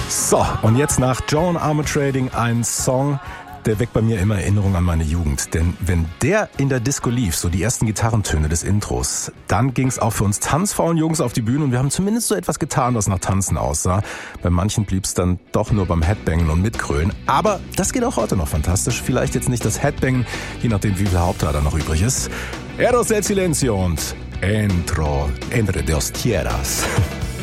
So, und jetzt nach Joan Armatrading ein Song, der weckt bei mir immer Erinnerungen an meine Jugend. Denn wenn der in der Disco lief, so die ersten Gitarrentöne des Intros, dann ging's auch für uns tanzfaulen Jungs auf die Bühne und wir haben zumindest so etwas getan, was nach Tanzen aussah. Bei manchen blieb's dann doch nur beim Headbangen und Mitgrölen. Aber das geht auch heute noch fantastisch. Vielleicht jetzt nicht das Headbangen, je nachdem wie viel Hauptteil noch übrig ist. Eros el Silencio und Entre dos Tierras.